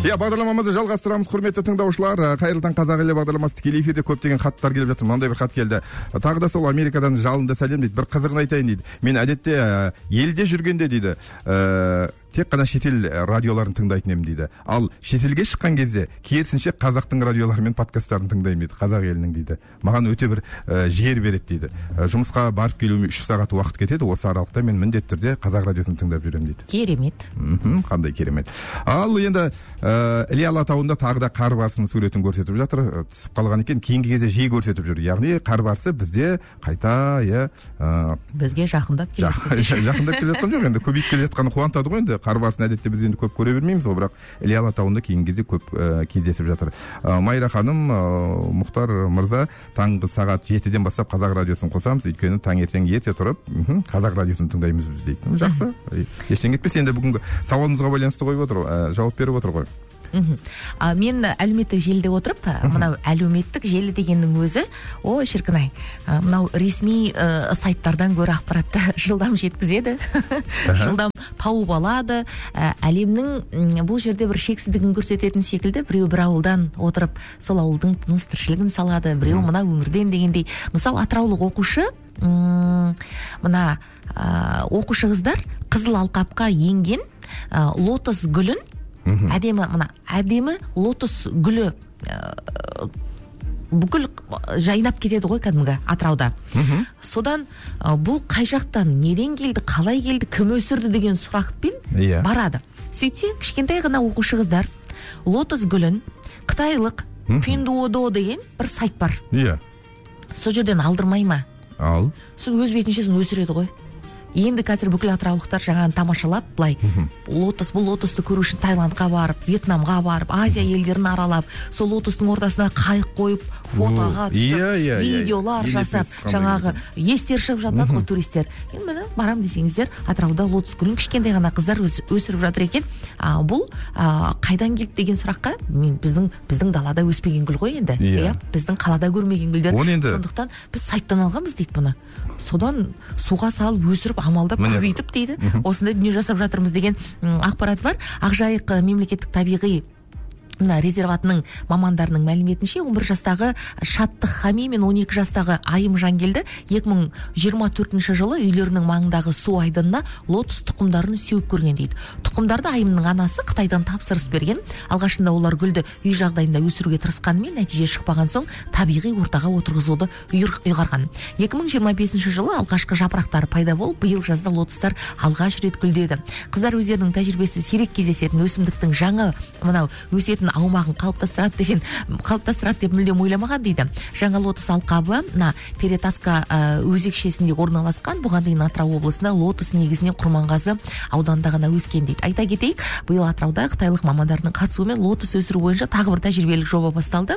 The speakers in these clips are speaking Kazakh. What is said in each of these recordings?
Бағдарламамызды жалғастырамыз, құрметті тыңдаушылар. Қайырлы таң қазақ елі бағдарламасы тікелей эфирде көптеген хаттар келіп жатыр. Мынандай бір хат келді. Тағы да сол Америкадан жалынды сәлем дейді. Бір қызығын айтайын дейді. Мен әдетте елде жүргенде дейді, тек қана шетел радиоларын тыңдайтын едім дейді. Ал шетелге шыққан кезде керісінше қазақтың радиолары мен подкасттарын тыңдаймын дейді, қазақ елінің дейді. Маған өте бір жігер береді дейді. Жұмысқа барып келуіме 3 сағат уақыт кетеді. Осы аралықта мен міндетті түрде қазақ радиосын тыңдап жүремін дейді. Керемет. Қандай керемет. Ал енді Іле Алатауында тағы да қар барысының суретін көрсетіп жатыр. Түсіп қалған екен, кейінгі кезде жиі көрсетіп жүр. Яғни қар барысы бізде қайта бізге жақындап жақындап келе жатқан жоқ. Енді көбейіп келе жатқаны қуантады ғой. Енді қар барысын әдетте біз енді көп көре бермейміз ғой, бірақ Іле Алатауында кейінгі кезде көп кездесіп жатыр. Майра ханым, Мұхтар мырза, таңғы сағат 7-ден бастап қазақ радиосын қосамыз, өйткені таңертең ерте тұрып қазақ радиосын тыңдаймыз біз дейді. Жақсы. Ештеңе етпес. Енді бүгінгі сауалымызға байланысты қойып отыр, жауап беріп отыр ғой. Мен әлеуметтік желіде отырып, мынау әлеуметтік желі дегеннің өзі, о шіркін-ай, мынау ресми сайттардан гөрі ақпаратты жылдам жеткізеді, жылдам тауып алады. Әлемнің бұл жерде бір шексіздігін көрсететін секілді, біреу бір ауылдан отырып, сол ауылдың тыныс тіршілігін салады, біреу мына өңірден дегендей. Мысалы, атыраулық оқушы, мына оқушы қыздар қызыл алқапқа енген лотос гүлін, әдемі лотос гүлі бүкіл жайнап кетеді ғой кәдімгі Атырауда. Содан бұл қай жақтан, неден келді, қалай келді, кім өсірді деген сұрақпен барады. Сөйтсе, кішкентай ғана оқушы қыздар лотос гүлін қытайлық Pinduoduo деген бір сайт бар. Сол жерден алдырмай ма? Ал. Сол өз бетінше өсіреді ғой. Енді қазір бүкіл атыраулықтар жаңағы тамашалап, былай бұл лотосты көру үшін Таиландқа барып, Вьетнамға барып, Азия елдерін аралап, сол лотостың ортасына қайық қойып, фотоға түсіп, видеолар жасап, жаңағы естер шығып жатады ғой туристер. Енді міне барам десеңіздер, Атырауда лотос гүлін кішкентай ғана қыздар өсіріп жатыр екен. Бұл қайдан келді деген сұраққа, біздің далада өспеген гүл ғой енді. Біздің қалада көрмеген гүлдер. Сондықтан біз сайттан алғанбыз дейді бұны. Содан суға салып өсіріп амалдап көбейтіп дейді. Осындай дүние жасап жатырмыз деген ақпарат бар. Ақжайық мемлекеттік табиғи резерватының мамандарының мәліметінше 11 жастағы Шаттық Хами мен 12 жастағы Айым Жангелді 2024 жылы үйлерінің маңындағы су айдынына лотос тұқымдарын сеуіп көрген дейді. Тұқымдарды Айымның анасы Қытайдан тапсырыс берген. Алғашында олар гүлді үй жағдайында өсіруге тырысқанымен нәтиже шықпаған соң табиғи ортаға отырғызуды ұйғарған. 2025 жылы алғашқы жапырақтары пайда болып, биыл жазда лотостар алғаш рет гүлдеді. Қыздар өздерінің тәжірибесі сирек кездесетін өсімдіктің жаңа мынау өсетін аумағын қалыптастырады деп мүлдем ойламаған дейді. Жаңа лотос алқабы Перетаска өзекшесінде орналасқан. Бұған дейін Атырау облысында лотос негізінен Құрманғазы ауданында ғана өскен дейді. Айта кетейік, биыл Атырауда қытайлық мамандарының қатысуымен лотос өсіру бойынша тағы бір тәжірибелік жоба басталды.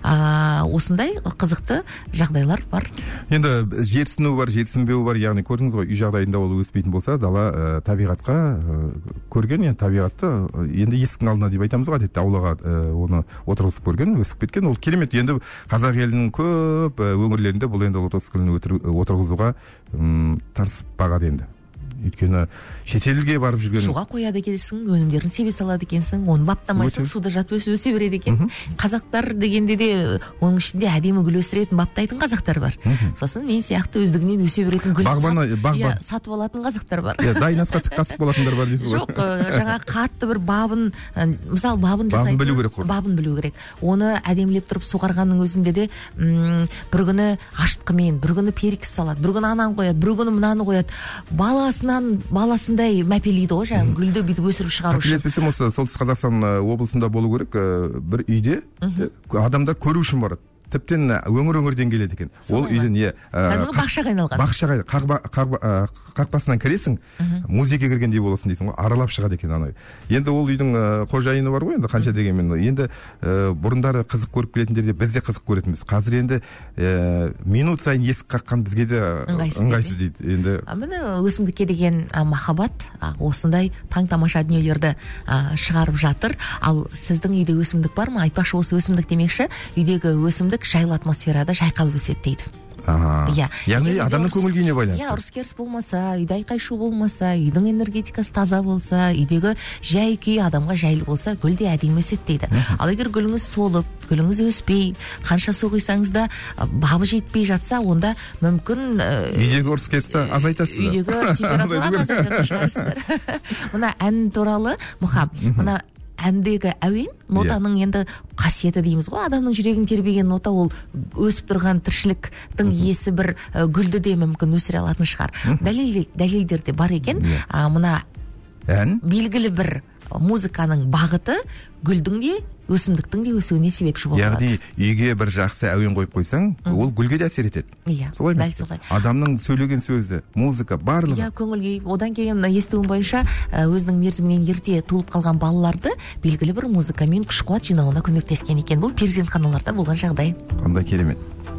Осындай қызықты жағдайлар бар. Енді жерсіну бар, жерсінбеу бар. Яғни көрдіңіз ғой, үй жағдайында ол өспейтін болса, дала табиғатқа көрген, табиғатты енді есіктің алдына деп айтамыз ғой, әдетте аулаға оны отырғызып көрген, өсіп кеткен. Ол керемет. Енді қазақ елінің көп өңірлерінде бұл енді лотос гүлін отырғызуға тырысып бағады енді. Өйткені шетелге барып жүрген, суға қояды екенсің, өнімдерін себе салады екенсің, оны баптамайсың, суда жатып өсе береді екен. Қазақтар дегенде де оның ішінде әдемі гүл өсіретін, баптайтын қазақтар бар. Сосын мен сияқты өздігінен өсе беретін гүл сатып алатын қазақтар бар. Дайын асқа тік қасық болатындар бар дейсіз ғой. Жоқ, жаңа қатты бір бабын, мысалы бабын жасайтын, бабын білу керек. Оны әдемілеп тұрып суғарғанның өзінде де бір күні ашытқымен, бір күні перекіс салады, бір күні ананы қояды, бір күні мынаны қояды. Баласындай мәпелейді ғой, жаңағы гүлді бүйтіп өсіріп шығару үшін. Қателеспесем, осы Солтүстік Қазақстан облысында болу керек, бір үйде адамдар көру үшін барады. Тіптен өңір-өңірден келеді екен. Ол үйден бақшаға айналған. Қақпасынан кіресің, музейге кіргендей боласың дейсің ғой, аралап шығады екен ана. Енді ол үйдің қожайыны бар ғой, енді қанша дегенмен. Енді бұрындары қызық көріп келетіндер де біз де қызық көретінбіз. Қазір енді минут сайын есік қаққан бізге де ыңғайсыз дейді. Енді міне өсімдікке деген махаббат осындай таң тамаша дүниелерді шығарып жатыр. Ал сіздің үйде өсімдік бар ма? Айтпақшы, осы өсімдік демекші, үйдегі өсімдік жайлы атмосферада жайқалып өседі дейді. Иә. Яғни адамның көңіл күйіне байланысты. Иә, ұрыс керіс болмаса, үйде айқай шу болмаса, үйдің энергетикасы таза болса, үйдегі жай күй адамға жайлы болса, гүл де әдемі өседі дейді. Ал егер гүліңіз солып, гүліңіз өспей, қанша су құйсаңыз да бабы жетпей жатса, онда мүмкін үйдегі ұрыс керісті азайтасыз. Үйдегі температураны азайтатын шығарсыздар. Мына ән туралы Мұхам, мына әндегі әуен, нотаның енді қасиеті дейміз ғой, адамның жүрегін тербеген нота, ол өсіп тұрған тіршіліктің иесі бір гүлді де мүмкін өсіре алатын шығар. Дәлелдер де бар екен. Мына ән белгілі бір музыканың бағыты гүлдің де өсімдіктің де өсуіне себепші болады. Яғни үйге бір жақсы әуен қойып қойсаң, ол гүлге де әсер етеді. Иә, дәл солай. Адамның сөйлеген сөзі, музыка, барлығы. Иә, көңіл күй. Одан кейін естуім бойынша өзінің мерзімінен ерте туылып қалған балаларды белгілі бір музыкамен күш қуат жинауына көмектескен екен. Бұл перзентханаларда болған жағдай. Қандай керемет.